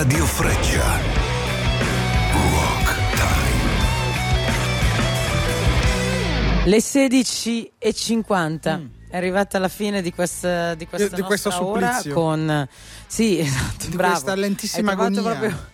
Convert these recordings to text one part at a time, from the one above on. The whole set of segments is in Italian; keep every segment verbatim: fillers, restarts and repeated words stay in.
Radio Freccia. Rock Time. Le sedici e cinquanta. Mm. È arrivata alla fine di questa di questa di, di nostra questo ora con sì, esatto, di bravo. questa lentissima Hai trovato agonia. Proprio,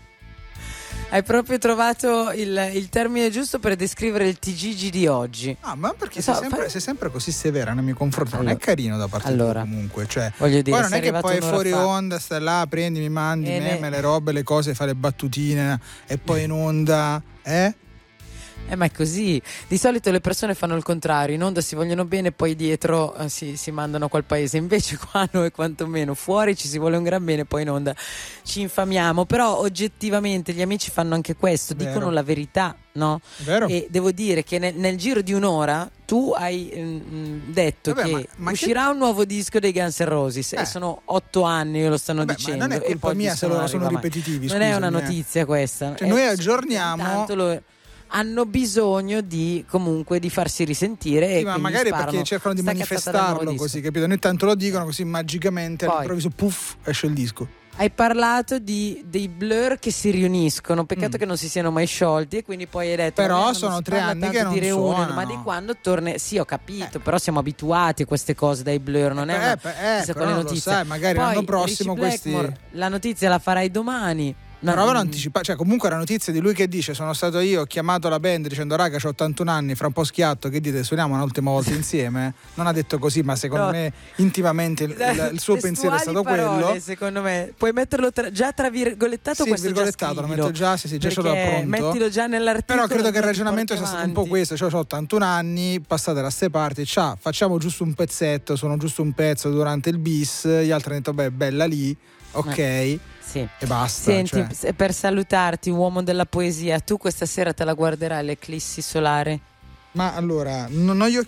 hai proprio trovato il, il termine giusto per descrivere il T G G di oggi. Ah, ma perché so, sei, sempre, fai... sei sempre così severa nei miei confronti? Allora, non è carino da parte allora, tua comunque. Cioè, voglio dire, poi non è che poi fuori fa... onda stai là, prendi, mi mandi e meme, ne... le robe, le cose, fai le battutine e poi in onda, eh? Eh, ma è così. Di solito le persone fanno il contrario, in onda si vogliono bene, poi dietro eh, si, si mandano a quel paese. Invece qua noi quantomeno fuori ci si vuole un gran bene, poi in onda ci infamiamo. Però oggettivamente gli amici fanno anche questo, Vero. dicono la verità, no? Vero. E devo dire che nel, nel giro di un'ora tu hai mm, detto Vabbè, che ma, ma uscirà che... un nuovo disco dei Guns N' Roses eh. e sono otto anni che lo stanno Vabbè, dicendo. ma non è e colpa poi mia se loro sono arriva mai. ripetitivi. Non è una scusami, notizia eh. questa. Cioè, È- noi aggiorniamo. intanto lo- hanno bisogno di comunque di farsi risentire Sì, e ma quindi magari sparano perché cercano di sta cazzata dal nuovo manifestarlo disco. così, capito? Noi tanto lo dicono così magicamente Poi. all'improvviso puff esce il disco. Hai parlato di, dei Blur che si riuniscono, peccato Mm. che non si siano mai sciolti e quindi poi hai detto Però vabbè, non sono si tre parla anni tanto che non di reunion, suonano. ma di quando torna sì ho capito, però siamo abituati a queste cose dai Blur, non è una Eh, beh, eh, chissà però quale non lo notizia. sai, magari Poi, l'anno prossimo Richie questi Blackmore, la notizia la farai domani. No, Provano a mm, anticipare, cioè comunque la notizia di lui che dice sono stato io, ho chiamato la band dicendo raga c'ho ottantuno anni, fra un po' schiatto, che dite suoniamo un'ultima volta insieme? Non ha detto così, ma secondo No. me intimamente il, il- il suo pensiero è stato parole, quello. secondo me puoi metterlo tra, già tra virgolettato, Sì, questo virgolettato, già lo scrivilo, metto già, sì, sì, già ce l'ho perché pronto. mettilo già nell'articolo. Però credo che il e ragionamento sia porti stato un po' avanti. questo, cioè ho ottantuno anni, passate da ste parti, ciao, facciamo giusto un pezzetto, sono giusto un pezzo durante il bis, gli altri hanno detto beh, bella lì, ok. Eh. Sì. E basta. Senti, cioè. s- per salutarti, uomo della poesia, tu questa sera te la guarderai l'eclissi solare? Ma allora, non ho gli occhi